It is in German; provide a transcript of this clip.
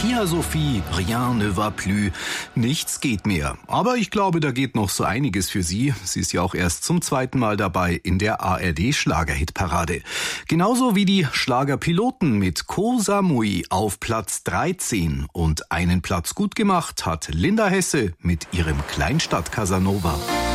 Pia Sophie, rien ne va plus. Nichts geht mehr. Aber ich glaube, da geht noch so einiges für sie. Sie ist ja auch erst zum zweiten Mal dabei in der ARD-Schlagerhitparade. Genauso wie die Schlagerpiloten mit Koh Samui auf Platz 13. Und einen Platz gut gemacht hat Linda Hesse mit ihrem Kleinstadt Casanova.